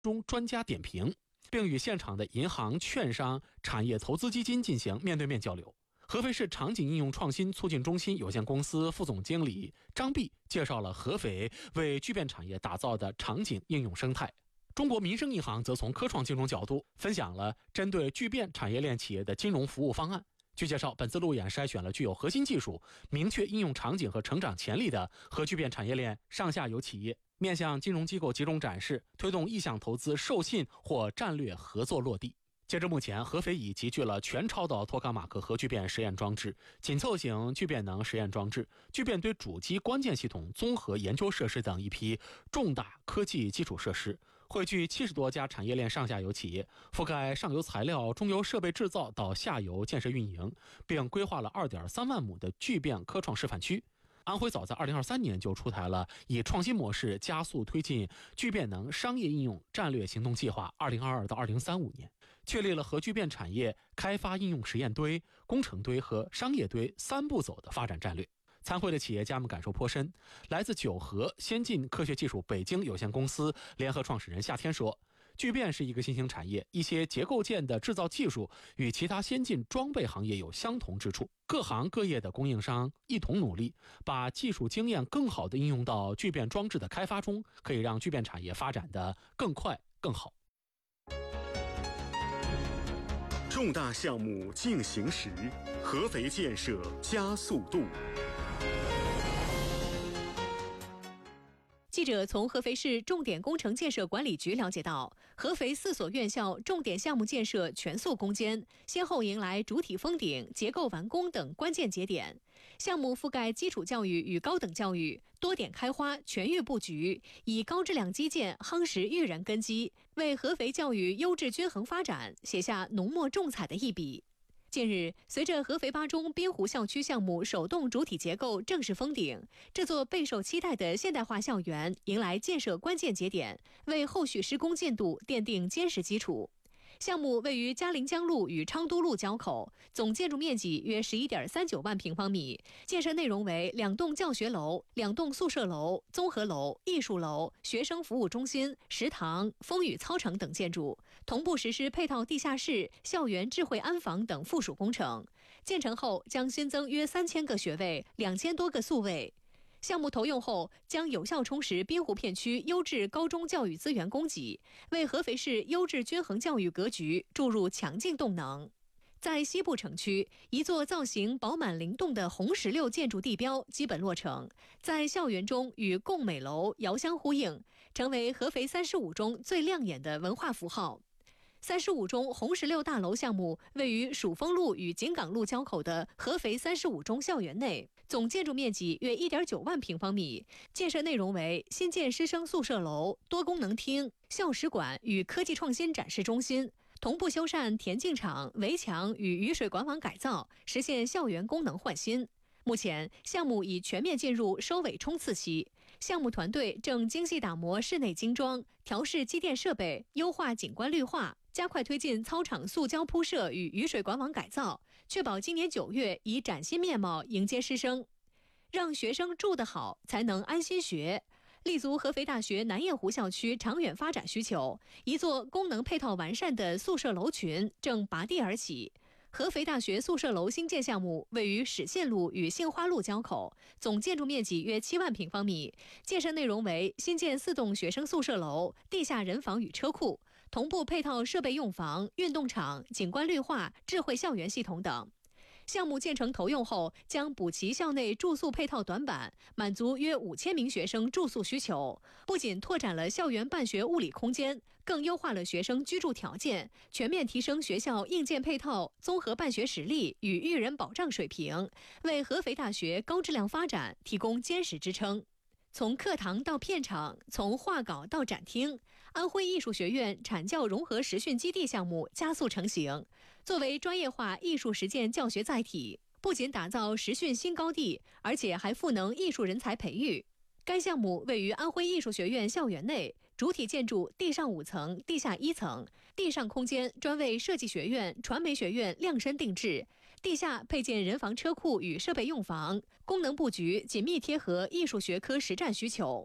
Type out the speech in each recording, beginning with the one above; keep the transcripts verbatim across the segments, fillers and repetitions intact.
中专家点评，并与现场的银行、券商、产业投资基金进行面对面交流。合肥市场景应用创新促进中心有限公司副总经理张碧介绍了合肥为聚变产业打造的场景应用生态。中国民生银行则从科创金融角度分享了针对聚变产业链企业的金融服务方案。据介绍，本次路演筛选了具有核心技术、明确应用场景和成长潜力的和聚变产业链上下游企业，面向金融机构集中展示，推动意向投资授信或战略合作落地。截至目前，合肥已集聚了全超导托卡马克核聚变实验装置、紧凑型聚变能实验装置、聚变堆主机关键系统综合研究设施等一批重大科技基础设施，汇聚七十多家产业链上下游企业，覆盖上游材料、中游设备制造到下游建设运营，并规划了 二点三万亩的聚变科创示范区。安徽早在二零二三年就出台了以创新模式加速推进聚变能商业应用战略行动计划二零二二到二零三五年，确立了核聚变产业开发应用实验堆、工程堆和商业堆三步走的发展战略。参会的企业家们感受颇深。来自九河先进科学技术北京有限公司联合创始人夏天说，聚变是一个新兴产业，一些结构件的制造技术与其他先进装备行业有相同之处，各行各业的供应商一同努力，把技术经验更好地应用到聚变装置的开发中，可以让聚变产业发展得更快更好。 重大项目进行时，合肥建设加速度。 记者从合肥市重点工程建设管理局了解到，合肥四所院校重点项目建设全速攻坚，先后迎来主体封顶、结构完工等关键节点。项目覆盖基础教育与高等教育，多点开花，全域布局，以高质量基建夯实育人根基，为合肥教育优质均衡发展写下浓墨重彩的一笔。近日，随着合肥八中滨湖校区项目首栋主体结构正式封顶，这座备受期待的现代化校园迎来建设关键节点，为后续施工进度奠定坚实基础。项目位于嘉陵江路与昌都路交口，总建筑面积约 十一点三九万平方米，建设内容为两栋教学楼、两栋宿舍楼、综合楼、艺术楼、学生服务中心、食堂、风雨操场等建筑，同步实施配套地下室、校园智慧安防等附属工程。建成后将新增约三千个学位、两千多个宿位。项目投用后，将有效充实滨湖片区优质高中教育资源供给，为合肥市优质均衡教育格局注入强劲动能。在西部城区，一座造型饱满灵动的红石榴建筑地标基本落成，在校园中与贡美楼遥相呼应，成为合肥三十五中最亮眼的文化符号。三十五中红石榴大楼项目位于蜀峰路与井冈路交口的合肥三十五中校园内，总建筑面积约 一点九万平方米，建设内容为新建师生宿舍楼、多功能厅、校史馆与科技创新展示中心，同步修缮田径场、围墙与雨水管网改造，实现校园功能焕新。目前，项目已全面进入收尾冲刺期，项目团队正精细打磨室内精装，调试机电设备，优化景观绿化，加快推进操场塑胶铺设与雨水管网改造，确保今年九月以崭新面貌迎接师生。让学生住得好，才能安心学。立足合肥大学南雁湖校区长远发展需求，一座功能配套完善的宿舍楼群正拔地而起。合肥大学宿舍楼新建项目位于史信路与杏花路交口，总建筑面积约七万平方米，建设内容为新建四栋学生宿舍楼、地下人房与车库，同步配套设备用房、运动场、景观绿化、智慧校园系统等。项目建成投用后，将补齐校内住宿配套短板，满足约五千名学生住宿需求。不仅拓展了校园办学物理空间，更优化了学生居住条件，全面提升学校硬件配套、综合办学实力与育人保障水平，为合肥大学高质量发展提供坚实支撑。从课堂到片场，从画稿到展厅，安徽艺术学院产教融合实训基地项目加速成型。作为专业化艺术实践教学载体，不仅打造实训新高地，而且还赋能艺术人才培育。该项目位于安徽艺术学院校园内，主体建筑地上五层、地下一层，地上空间专为设计学院、传媒学院量身定制，地下配建人防车库与设备用房，功能布局紧密贴合艺术学科实战需求。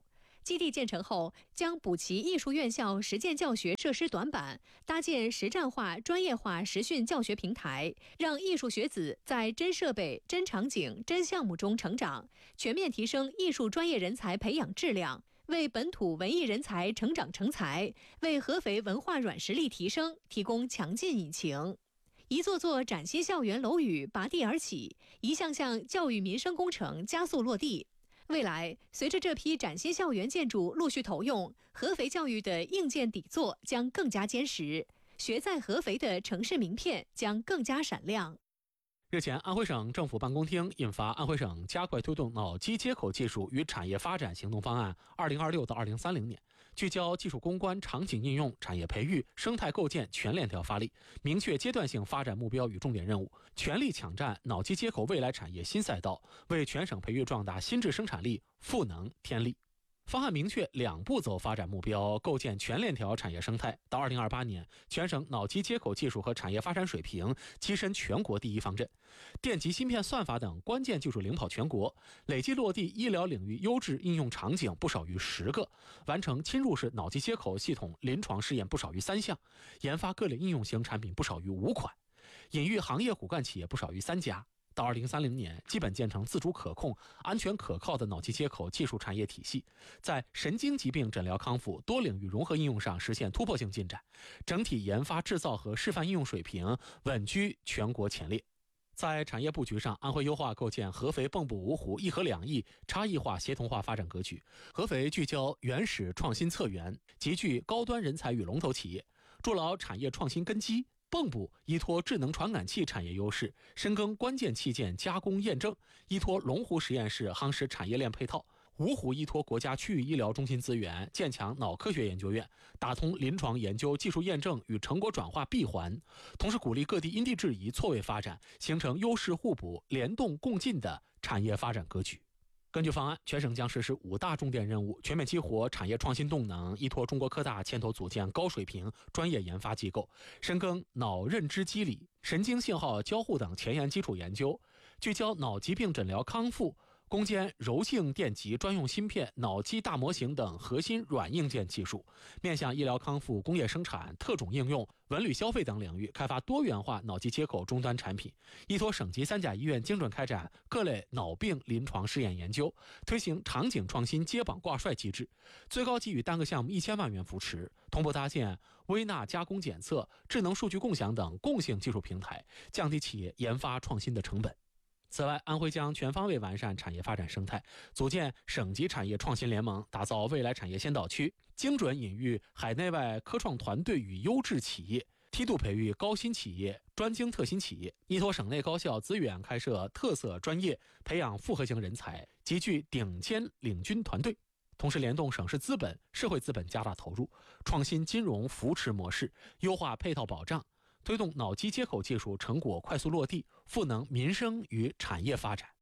基地建成后，将补齐艺术院校实践教学设施短板，搭建实战化、专业化实训教学平台，让艺术学子在真设备、真场景、真项目中成长，全面提升艺术专业人才培养质量，为本土文艺人才成长成才，为合肥文化软实力提升提供强劲引擎。一座座崭新校园楼宇拔地而起，一项项教育民生工程加速落地。未来，随着这批崭新校园建筑陆续投用，合肥教育的硬件底座将更加坚实，学在合肥的城市名片将更加闪亮。 日前，安徽省政府办公厅印发《安徽省加快推动脑机接口技术与产业发展行动方案（二零二六到二零三零年）》，聚焦技术攻关、场景应用、产业培育、生态构建全链条发力，明确阶段性发展目标与重点任务，全力抢占脑机接口未来产业新赛道，为全省培育壮大新质生产力赋能添力。方案明确两步走发展目标，构建全链条产业生态。到二零二八年，全省脑机接口技术和产业发展水平跻身全国第一方阵，电极芯片算法等关键技术领跑全国，累计落地医疗领域优质应用场景不少于十个，完成侵入式脑机接口系统临床试验不少于三项，研发各类应用型产品不少于五款，引育行业骨干企业不少于三家。到二零三零年，基本建成自主可控、安全可靠的脑机接口技术产业体系，在神经疾病诊疗康复多领域融合应用上实现突破性进展，整体研发制造和示范应用水平稳居全国前列。在产业布局上，安徽优化构建合肥蚌埠芜湖一核两翼差异化协同化发展格局。合肥聚焦原始创新策源，集聚高端人才与龙头企业，筑牢产业创新根基。蚌埠依托智能传感器产业优势，深耕关键器件加工验证；依托龙湖实验室夯实产业链配套；芜湖依托国家区域医疗中心资源，建强脑科学研究院，打通临床研究、技术验证与成果转化闭环。同时鼓励各地因地制宜、错位发展，形成优势互补、联动共进的产业发展格局。根据方案，全省将实施五大重点任务，全面激活产业创新动能，依托中国科大牵头组建高水平专业研发机构，深耕脑认知机理、神经信号交互等前沿基础研究，聚焦脑疾病诊疗康复，攻坚柔性电极专用芯片、脑机大模型等核心软硬件技术，面向医疗康复、工业生产、特种应用、文旅消费等领域开发多元化脑机接口终端产品，依托省级三甲医院精准开展各类脑病临床试验研究，推行场景创新接榜挂帅机制，最高给予单个项目一千万元扶持，同步搭建微纳加工检测、智能数据共享等共性技术平台，降低企业研发创新的成本。此外，安徽将全方位完善产业发展生态，组建省级产业创新联盟，打造未来产业先导区，精准引育海内外科创团队与优质企业，梯度培育高新企业、专精特新企业，依托省内高校资源开设特色专业，培养复合型人才，集聚顶尖领军团队。同时联动省市资本、社会资本加大投入，创新金融扶持模式，优化配套保障，推动脑机接口技术成果快速落地，赋能民生与产业发展。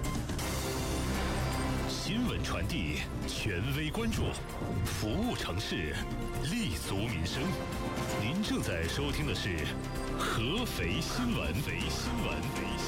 新闻传递，权威关注，服务城市，立足民生。您正在收听的是合肥新闻。合肥新闻。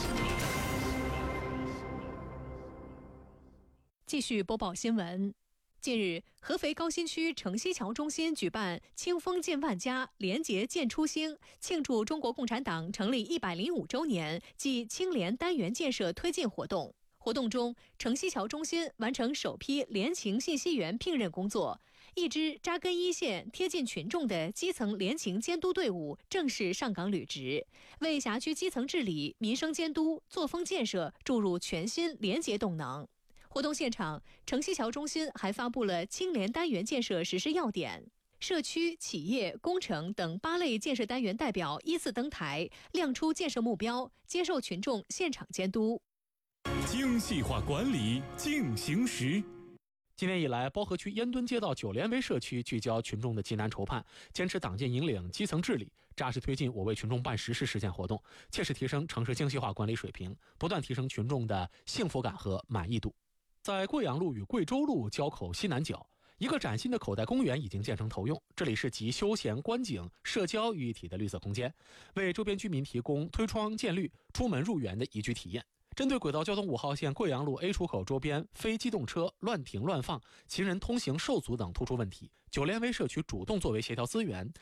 继续播报新闻。近日，合肥高新区城西桥中心举办“清风进万家，廉洁见初星”，庆祝中国共产党成立一百零五周年暨清廉单元建设推进活动。活动中，城西桥中心完成首批联勤信息员聘任工作，一支扎根一线、贴近群众的基层联勤监督队伍正式上岗履职，为辖区基层治理、民生监督、作风建设注入全新廉洁动能。活动现场，城西桥中心还发布了清廉单元建设实施要点，社区、企业、工程等八类建设单元代表依次登台，亮出建设目标，接受群众现场监督。 精细化管理进行时。 今年以来，包河区烟墩街道九连围社区聚焦群众的急难愁盼，坚持党建引领基层治理，扎实推进我为群众办实事实践活动，切实提升城市精细化管理水平，不断提升群众的幸福感和满意度。在贵阳路与贵州路交口西南角，一个崭新的口袋公园已经建成投用。这里是集休闲、观景、社交于一体的绿色空间，为周边居民提供推窗见绿、出门入园的宜居体验。 针对轨道交通五号线贵阳路 A 出口周边非机动车乱停乱放、行人通行受阻等突出问题，九连围社区主动作为协调资源，